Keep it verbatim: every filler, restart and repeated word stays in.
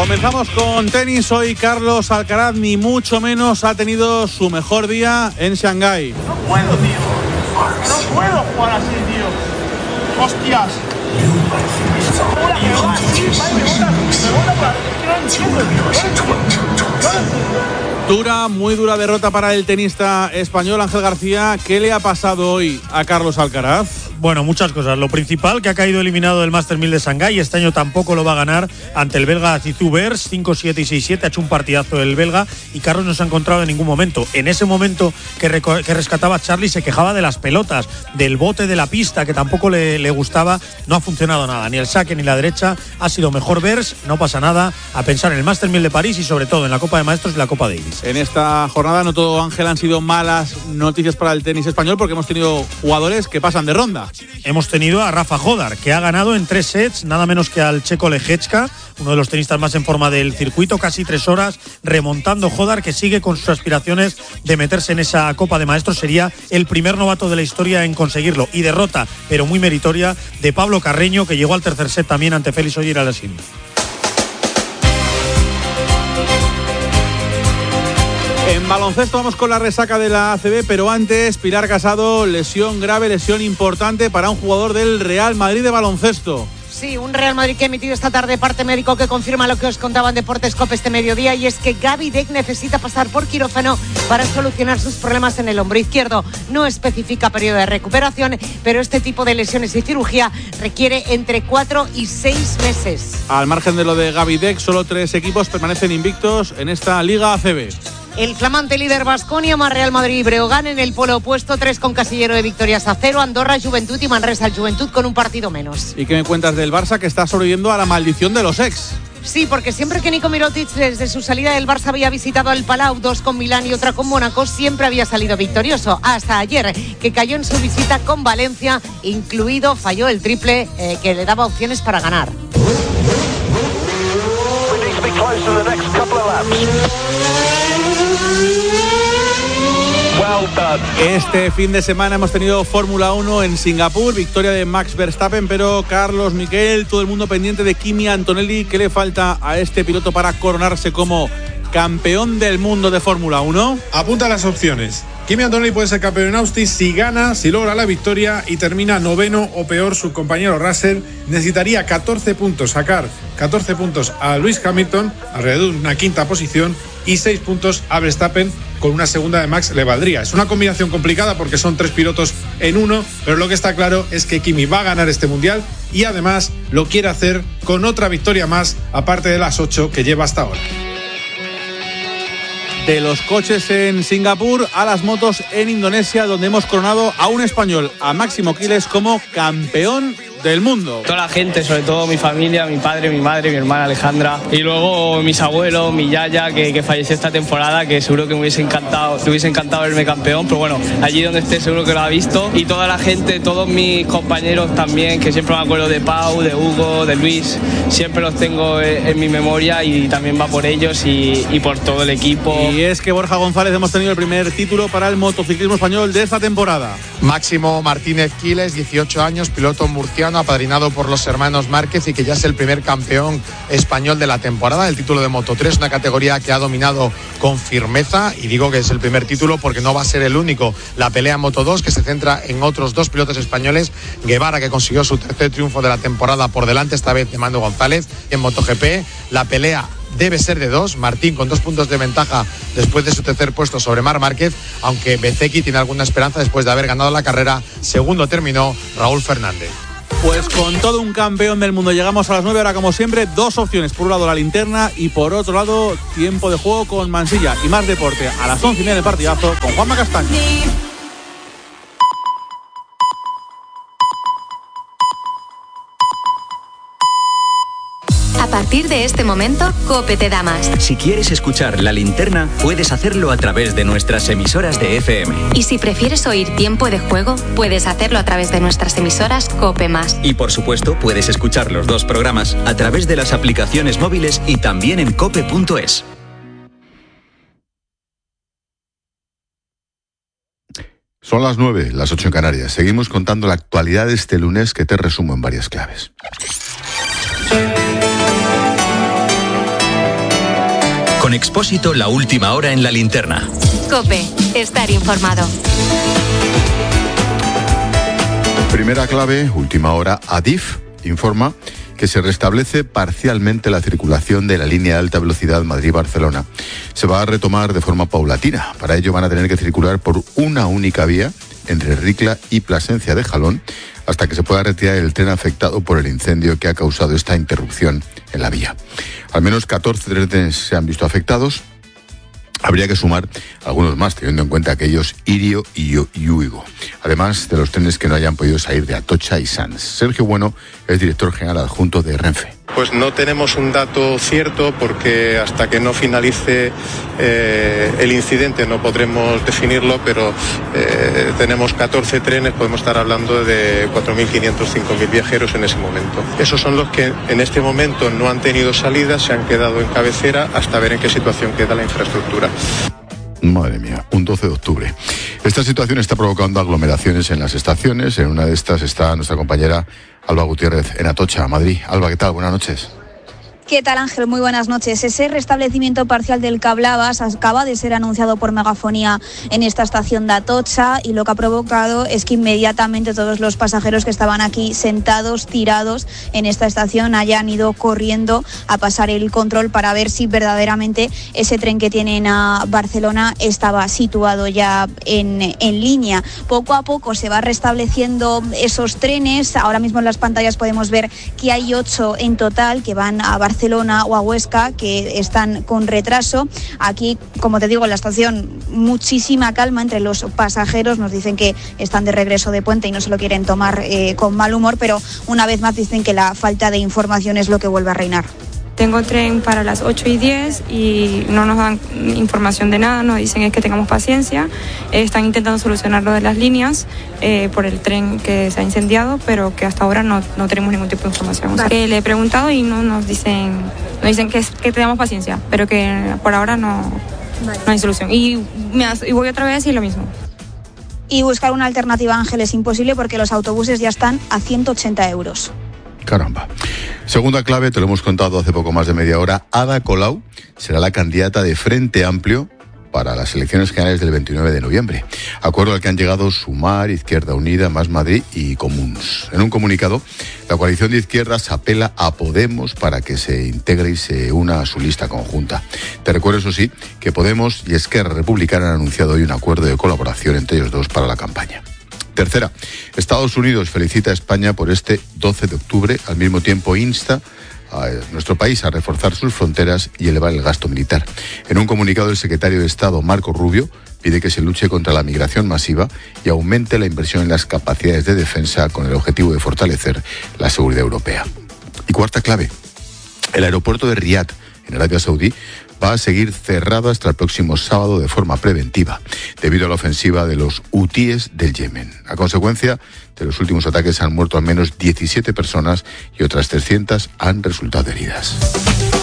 Comenzamos con tenis. Hoy Carlos Alcaraz ni mucho menos ha tenido su mejor día en Shanghái. No puedo, tío. No puedo jugar así, tío. Hostias. Dura, muy dura derrota para el tenista español Ángel García. ¿Qué le ha pasado hoy a Carlos Alcaraz? Bueno, muchas cosas. Lo principal, que ha caído eliminado del Masters mil de Shanghái. Este año tampoco lo va a ganar ante el belga Zizou Bers, cinco siete y seis siete. Ha hecho un partidazo el belga y Carlos no se ha encontrado en ningún momento. En ese momento que, reco- que rescataba a Charlie se quejaba de las pelotas, del bote de la pista, que tampoco le, le gustaba. No ha funcionado nada, ni el saque ni la derecha. Ha sido mejor Bers, no pasa nada. A pensar en el Masters mil de París y sobre todo en la Copa de Maestros y la Copa Davis. En esta jornada, no todo, Ángel, han sido malas noticias para el tenis español, porque hemos tenido jugadores que pasan de ronda. Hemos tenido a Rafa Jodar, que ha ganado en tres sets, nada menos que al checo Leječka, uno de los tenistas más en forma del circuito, casi tres horas remontando. Jodar, que sigue con sus aspiraciones de meterse en esa Copa de Maestros, sería el primer novato de la historia en conseguirlo. Y derrota, pero muy meritoria, de Pablo Carreño, que llegó al tercer set también ante Félix Auger-Aliassime. En baloncesto vamos con la resaca de la A C B, pero antes, Pilar Casado, lesión grave, lesión importante para un jugador del Real Madrid de baloncesto. Sí, un Real Madrid que ha emitido esta tarde parte médico que confirma lo que os contaba en Deportes Cope este mediodía, y es que Gaby Deck necesita pasar por quirófano para solucionar sus problemas en el hombro izquierdo. No especifica periodo de recuperación, pero este tipo de lesiones y cirugía requiere entre cuatro y seis meses. Al margen de lo de Gaby Deck, solo tres equipos permanecen invictos en esta Liga A C B. El flamante líder Baskonia más Real Madrid y Breogán en el polo opuesto, tres con casillero de victorias a cero, Andorra, Juventud y Manresa, el Juventud con un partido menos. ¿Y qué me cuentas del Barça, que está sobreviviendo a la maldición de los ex? Sí, porque siempre que Nico Mirotic desde su salida del Barça había visitado el Palau, dos con Milán y otra con Mónaco, siempre había salido victorioso. Hasta ayer, que cayó en su visita con Valencia, incluido, falló el triple eh, que le daba opciones para ganar. Este fin de semana hemos tenido Fórmula uno en Singapur, victoria de Max Verstappen, pero Carlos, Miquel, todo el mundo pendiente de Kimi Antonelli. ¿Qué le falta a este piloto para coronarse como campeón del mundo de Fórmula uno? Apunta las opciones. Kimi Antonelli puede ser campeón en Austin si gana, si logra la victoria y termina noveno o peor su compañero Russell. Necesitaría catorce puntos, sacar catorce puntos a Lewis Hamilton, alrededor de una quinta posición, y seis puntos a Verstappen. Con una segunda de Max le valdría. Es una combinación complicada porque son tres pilotos en uno, pero lo que está claro es que Kimi va a ganar este mundial y además lo quiere hacer con otra victoria más, aparte de las ocho que lleva hasta ahora. De los coches en Singapur a las motos en Indonesia, donde hemos coronado a un español, a Máximo Quiles, como campeón del mundo. Toda la gente, sobre todo mi familia, mi padre, mi madre, mi hermana Alejandra, y luego mis abuelos, mi yaya, que, que falleció esta temporada, que seguro que me hubiese encantado, me hubiese encantado verme campeón, pero bueno, allí donde esté seguro que lo ha visto, y toda la gente, todos mis compañeros también, que siempre me acuerdo de Pau, de Hugo, de Luis, siempre los tengo en, en mi memoria, y también va por ellos y, y por todo el equipo. Y es que Borja González hemos tenido el primer título para el motociclismo español de esta temporada. Máximo Martínez Quiles, dieciocho años, piloto murciano, apadrinado por los hermanos Márquez y que ya es el primer campeón español de la temporada. El título de Moto tres, una categoría que ha dominado con firmeza, y digo que es el primer título porque no va a ser el único. La pelea en Moto dos, que se centra en otros dos pilotos españoles, Guevara, que consiguió su tercer triunfo de la temporada por delante, esta vez de Manu González. En MotoGP, la pelea debe ser de dos, Martín con dos puntos de ventaja después de su tercer puesto sobre Marc Márquez, aunque Bezzecchi tiene alguna esperanza después de haber ganado la carrera. Segundo terminó Raúl Fernández. Pues con todo un campeón del mundo llegamos a las nueve, ahora como siempre dos opciones, por un lado la linterna y por otro lado tiempo de juego con Mansilla, y más deporte a las once y media del partidazo con Juanma Castaño. A partir de este momento, COPE te da más. Si quieres escuchar La Linterna, puedes hacerlo a través de nuestras emisoras de F M. Y si prefieres oír Tiempo de Juego, puedes hacerlo a través de nuestras emisoras COPE más. Y por supuesto, puedes escuchar los dos programas a través de las aplicaciones móviles y también en cope punto es. Son las nueve, las ocho en Canarias. Seguimos contando la actualidad de este lunes, que te resumo en varias claves. Expósito, la última hora en la linterna. COPE, estar informado. Primera clave, última hora, Adif informa que se restablece parcialmente la circulación de la línea de alta velocidad Madrid-Barcelona. Se va a retomar de forma paulatina. Para ello van a tener que circular por una única vía entre Ricla y Plasencia de Jalón hasta que se pueda retirar el tren afectado por el incendio que ha causado esta interrupción en la vía. Al menos catorce trenes se han visto afectados. Habría que sumar algunos más, teniendo en cuenta aquellos Irio y Uigo, además de los trenes que no hayan podido salir de Atocha y Sants. Sergio Bueno es director general adjunto de Renfe. Pues no tenemos un dato cierto porque hasta que no finalice eh, el incidente no podremos definirlo, pero eh, tenemos catorce trenes, podemos estar hablando de cuatro mil quinientos, cinco mil viajeros en ese momento. Esos son los que en este momento no han tenido salida, se han quedado en cabecera hasta ver en qué situación queda la infraestructura. Madre mía, un doce de octubre. Esta situación está provocando aglomeraciones en las estaciones. En una de estas está nuestra compañera Alba Gutiérrez en Atocha, Madrid. Alba, ¿qué tal? Buenas noches. ¿Qué tal, Ángel? Muy buenas noches. Ese restablecimiento parcial del que hablabas acaba de ser anunciado por megafonía en esta estación de Atocha y lo que ha provocado es que inmediatamente todos los pasajeros que estaban aquí sentados, tirados en esta estación hayan ido corriendo a pasar el control para ver si verdaderamente ese tren que tienen a Barcelona estaba situado ya en, en línea. Poco a poco se va restableciendo esos trenes. Ahora mismo en las pantallas podemos ver que hay ocho en total que van a Barcelona Barcelona o a Huesca, que están con retraso. Aquí, como te digo, en la estación muchísima calma entre los pasajeros. Nos dicen que están de regreso de puente y no se lo quieren tomar eh, con mal humor, pero una vez más dicen que la falta de información es lo que vuelve a reinar. Tengo tren para las ocho y diez y no nos dan información de nada, nos dicen es que tengamos paciencia. Eh, están intentando solucionar lo de las líneas eh, por el tren que se ha incendiado, pero que hasta ahora no, no tenemos ningún tipo de información. O sea, que le he preguntado y no nos dicen, nos dicen que, que tengamos paciencia, pero que por ahora no, vale. no hay solución. Y, me, y voy otra vez y lo mismo. Y buscar una alternativa, Ángel, es imposible porque los autobuses ya están a ciento ochenta euros. Caramba. Segunda clave, te lo hemos contado hace poco más de media hora. Ada Colau será la candidata de Frente Amplio para las elecciones generales del veintinueve de noviembre. Acuerdo al que han llegado Sumar, Izquierda Unida, Más Madrid y Comuns. En un comunicado, la coalición de izquierdas apela a Podemos para que se integre y se una a su lista conjunta. Te recuerdo, eso sí, que Podemos y Esquerra Republicana han anunciado hoy un acuerdo de colaboración entre ellos dos para la campaña. Tercera, Estados Unidos felicita a España por este doce de octubre, al mismo tiempo insta a nuestro país a reforzar sus fronteras y elevar el gasto militar. En un comunicado, el secretario de Estado, Marco Rubio, pide que se luche contra la migración masiva y aumente la inversión en las capacidades de defensa con el objetivo de fortalecer la seguridad europea. Y cuarta clave, el aeropuerto de Riad, en Arabia Saudí, va a seguir cerrado hasta el próximo sábado de forma preventiva, debido a la ofensiva de los hutíes del Yemen. A consecuencia de los últimos ataques han muerto al menos diecisiete personas y otras trescientas han resultado heridas.